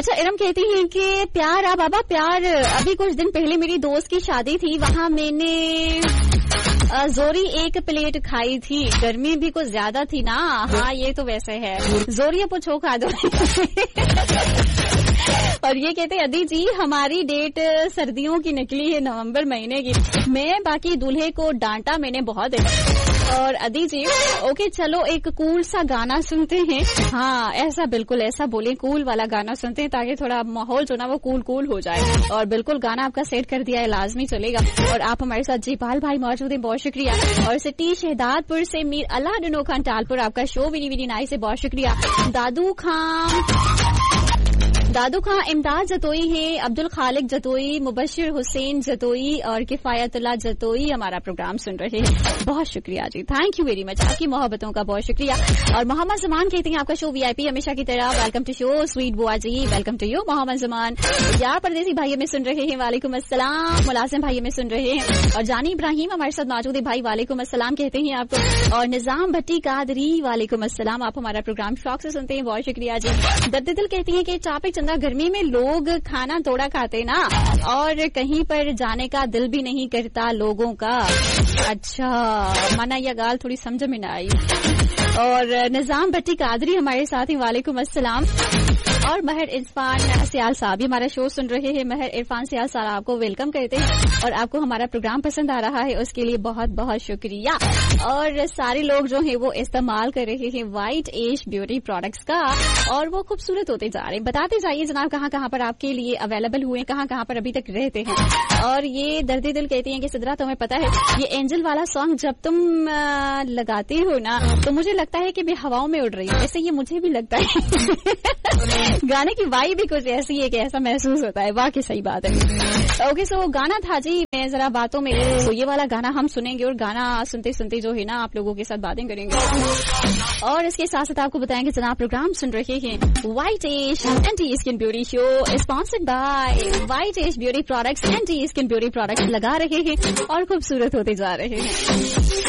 अच्छा, इरम कहती हैं कि प्यार बाबा प्यार, अभी कुछ दिन पहले मेरी दोस्त की शादी थी, वहाँ मैंने जोरी 1 प्लेट खाई थी, गर्मी भी कुछ ज्यादा थी ना। हाँ ये तो वैसे है, जोरी पूछो खा दो। और ये कहते हैं अदी जी हमारी डेट सर्दियों की निकली है, नवंबर महीने की। मैं बाकी दूल्हे को डांटा मैंने बहुत है। और अदी जी ओके चलो एक कूल सा गाना सुनते हैं। हाँ ऐसा बिल्कुल ऐसा बोले, कूल वाला गाना सुनते हैं ताकि थोड़ा माहौल जो ना वो कूल हो जाए। और बिल्कुल गाना आपका सेट कर दिया है, लाजमी चलेगा। और आप हमारे साथ जयपाल भाई मौजूद है, बहुत शुक्रिया। और सिटी शहदादपुर से मीर अल्लाह डनो खान टालपुर, आपका शो विनी नाइस है, बहुत शुक्रिया। दादू खां इमदाद जतोई है, अब्दुल खालिक जतोई, मुबशिर हुसैन जतोई और किफायतुल्लाह जतोई हमारा प्रोग्राम सुन रहे हैं, बहुत शुक्रिया जी, थैंक यू वेरी मच, आपकी मोहब्बतों का बहुत शुक्रिया। और मोहम्मद जमान कहते हैं आपका शो वीआईपी हमेशा की तरह, वेलकम टू शो स्वीट बुआ जी, welcome to you Mohammad Zaman. यार परदेसी भाई हमें सुन रहे हैं, वालेकुम अस्सलाम। मुलाजिम भाई हमें सुन रहे हैं। और जानी इब्राहिम हमारे साथ मौजूद है भाई, वालेकुम अस्सलाम कहते हैं आपको। और निजाम भट्टी कादरी वालेकुम अस्सलाम, आप हमारा प्रोग्राम शौक से सुनते हैं, बहुत शुक्रिया जी। दर्द दिल कहती है कि टॉपिक गर्मी में लोग खाना थोड़ा खाते ना, और कहीं पर जाने का दिल भी नहीं करता लोगों का। अच्छा माना यह गाल थोड़ी समझ में ना आई। और निजाम भट्टी कादरी हमारे साथ ही, वालेकुम अस्सलाम। और महर इरफान सियाल साहब हमारा शो सुन रहे हैं, महर इरफान सियाल साहब आपको वेलकम करते हैं। और आपको हमारा प्रोग्राम पसंद आ रहा है उसके लिए बहुत बहुत शुक्रिया। और सारे लोग जो है वो इस्तेमाल कर रहे हैं व्हाइट एज ब्यूटी प्रोडक्ट्स का, और वो खूबसूरत होते जा रहे हैं। बताते जाइए जनाब कहाँ कहाँ पर आपके लिए अवेलेबल हुए, कहाँ कहाँ पर अभी तक रहते हैं। और ये दर्द दिल कहती हैं कि सिद्रा तुम्हें पता है ये एंजल वाला सॉन्ग जब तुम लगाते हो ना तो मुझे लगता है कि मैं हवाओं में उड़ रही हूँ, ऐसे ये मुझे भी लगता है। गाने की वाइब भी कुछ ऐसी है कि ऐसा महसूस होता है, वाकई सही बात है। ओके सो गाना था जी, मैं जरा बातों में तो ये वाला गाना हम सुनेंगे, और गाना सुनते सुनते जो है ना आप लोगों के साथ बातें करेंगे। और इसके साथ साथ आपको बताएंगे जनाब प्रोग्राम सुन रहे हैं white as anti skin beauty show, sponsored by white as beauty products, anti skin beauty products लगा रहे हैं और खूबसूरत होते जा रहे हैं।